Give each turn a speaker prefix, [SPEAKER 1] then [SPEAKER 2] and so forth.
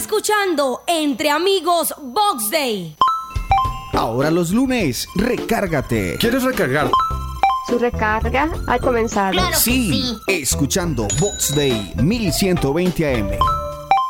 [SPEAKER 1] escuchando Entre Amigos Box Day.
[SPEAKER 2] Ahora los lunes, recárgate.
[SPEAKER 3] ¿Quieres recargar?
[SPEAKER 4] Su recarga ha comenzado.
[SPEAKER 5] Claro que sí.
[SPEAKER 2] Escuchando Box Day 1120 AM.